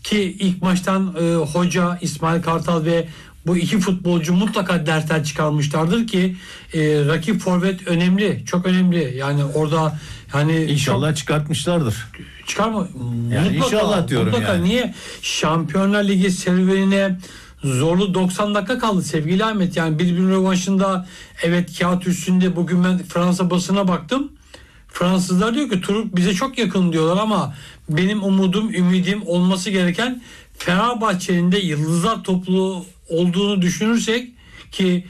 ki ilk maçtan hoca İsmail Kartal ve bu iki futbolcu mutlaka dersler çıkarmışlardır ki rakip forvet önemli, çok önemli. Yani orada hani İnşallah çıkartmışlardır. Çıkarma. Yani mutlaka, inşallah diyorum mutlaka. yani. Niye? Şampiyonlar Ligi serüvenine zorlu 90 dakika kaldı sevgili Ahmet. Yani bir rövanşında evet kağıt üstünde bugün ben Fransa basına baktım. Fransızlar diyor ki Turuk bize çok yakın diyorlar ama benim ümidim olması gereken Fenerbahçe'nin de yıldızlar topluluğu olduğunu düşünürsek ki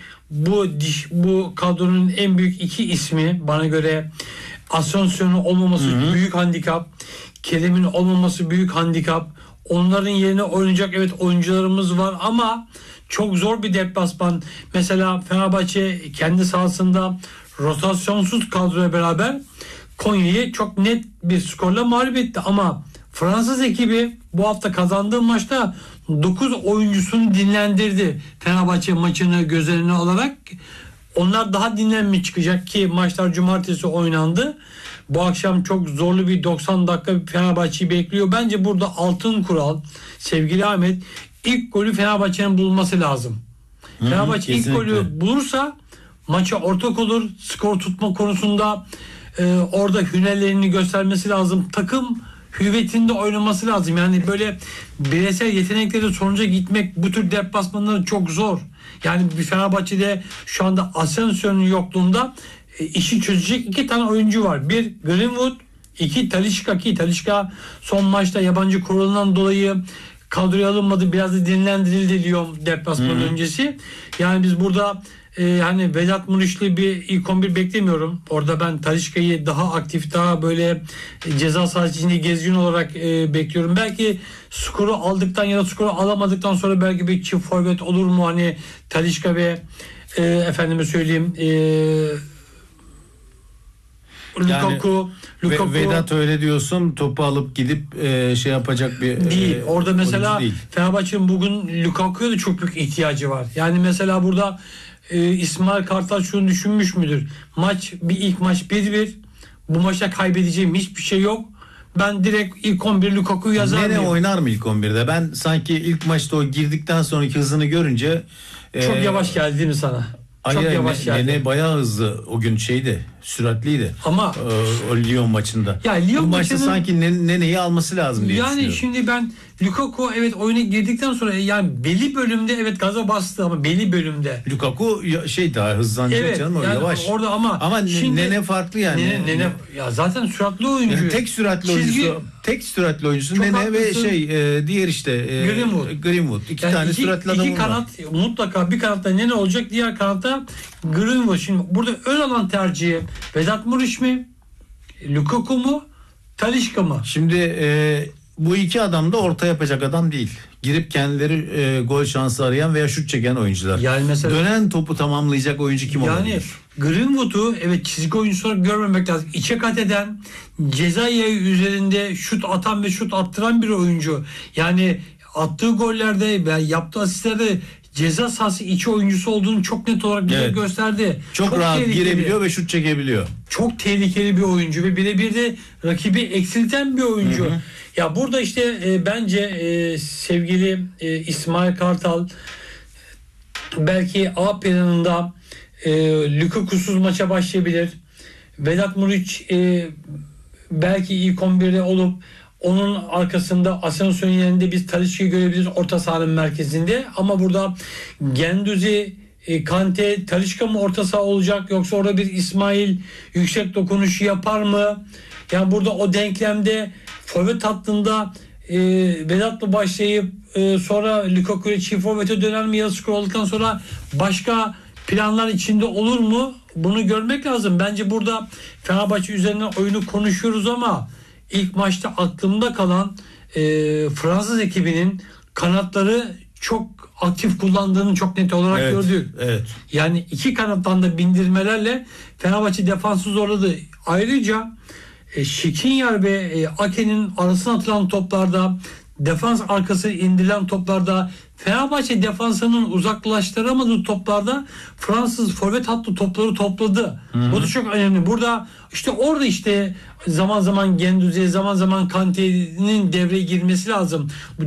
bu kadronun en büyük iki ismi bana göre Asensio'nun olmaması büyük handikap, Kerem'in olmaması büyük handikap. Onların yerine oynayacak evet oyuncularımız var ama çok zor bir deplasman. Mesela Fenerbahçe kendi sahasında rotasyonsuz kadroya beraber Konya'yı çok net bir skorla mağlup etti ama Fransız ekibi bu hafta kazandığı maçta 9 oyuncusunu dinlendirdi. Fenerbahçe maçını göz önüne alarak onlar daha dinlenme çıkacak ki maçlar cumartesi oynandı. Bu akşam çok zorlu bir 90 dakika Fenerbahçe'yi bekliyor. Bence burada altın kural sevgili Ahmet ilk golü Fenerbahçe'nin bulması lazım. Fenerbahçe ilk golü bulursa maça ortak olur. Skor tutma konusunda orada hünerlerini göstermesi lazım. Takım hüviyetinde oynaması lazım. Yani böyle bireysel yetenekleri sonuca gitmek bu tür deplasmanları çok zor. Yani bir Fenerbahçe'de şu anda Asensio'nun yokluğunda işi çözecek iki tane oyuncu var. Bir Greenwood, iki Talisca ki Talisca son maçta yabancı kuralından dolayı kadroya alınmadı. Biraz da dinlendirildi Lyon deplasman öncesi. Yani biz burada hani Vedat Muriçli bir ilk 11 beklemiyorum. Orada ben Talisca'yı daha aktif, daha böyle ceza sahası içinde gezgin olarak bekliyorum. Belki skoru aldıktan ya da skoru alamadıktan sonra belki bir çift forvet olur mu? Hani Talisca ve efendime söyleyeyim Lukaku. Vedat öyle diyorsun, topu alıp gidip şey yapacak bir değil. Orada mesela değil. Fenerbahçe'nin bugün Lukaku'ya da çok büyük ihtiyacı var. Yani mesela burada İsmail Kartal şunu düşünmüş müdür? İlk maç 1-1. Bu maçta kaybedeceğim hiçbir şey yok. Ben direkt ilk 11 Lukaku'yu yazar mıyım? Oynar mı ilk 11'de? Ben sanki ilk maçta o girdikten sonraki hızını görünce çok yavaş geldi değil mi sana? Çok yavaş geldi. Nene bayağı hızlı o gün süratliydi. Ama o Lyon maçında. Ya Lyon maçta sanki Nene'yi alması lazım diye düşünüyorum. Yani şimdi ben Lukaku evet oyuna girdikten sonra yani belli bölümde evet gaza bastı ama belli bölümde. Lukaku daha hızlanacak evet, canım o yani yavaş. Orada ama şimdi, Nene farklı yani. Nene ya zaten süratli oyuncu. Yani tek süratli oyuncusu Nene haklısın. Ve diğer Greenwood. İki tane süratli adamı var. İki kanat mutlaka bir kanatta Nene olacak, diğer kanatta Greenwood. Şimdi burada ön alan tercihi Vedat Muriç mi? Lukaku mu? Talisca mı? Şimdi bu iki adam da orta yapacak adam değil. Girip kendileri gol şansı arayan veya şut çeken oyuncular. Yani mesela dönen topu tamamlayacak oyuncu kim olabilir? Yani Greenwood'u evet çizgi oyuncusu olarak görmemek lazım. İçe kat eden, ceza yayı üzerinde şut atan ve şut attıran bir oyuncu. Yani attığı gollerde ve yaptığı asistlerde ceza sahası içi oyuncusu olduğunu çok net olarak bize gösterdi. Çok rahat girebiliyor ve şut çekebiliyor. Çok tehlikeli bir oyuncu ve birebir de rakibi eksilten bir oyuncu. Ya burada işte bence sevgili İsmail Kartal belki A planında Lukaku'suz maça başlayabilir. Vedat Muriç belki ilk 11'de olup onun arkasında Asensio'nun yerinde biz Talisca'yı görebiliriz orta sahanın merkezinde. Ama burada Guendouzi, Kante, Talisca mı orta saha olacak yoksa orada bir İsmail yüksek dokunuşu yapar mı? Yani burada o denklemde forvet hattında Vedat'la başlayıp sonra Lukaku'ya çift forvete döner mi ya skor olduktan sonra başka planlar içinde olur mu? Bunu görmek lazım. Bence burada Fenerbahçe üzerinden oyunu konuşuyoruz ama ilk maçta aklımda kalan Fransız ekibinin kanatları çok aktif kullandığını çok net olarak gördük. Evet. Yani iki kanattan da bindirmelerle Fenerbahçe defansı zorladı. Ayrıca Skriniar ve Ake'nin arasına atılan toplarda, defans arkası indirilen toplarda, Fenerbahçe defansının uzaklaştıramadığı toplarda Fransız forvet hattı topları topladı. Bu da çok önemli. Burada zaman zaman Guendouzi, zaman zaman Kante'nin devreye girmesi lazım.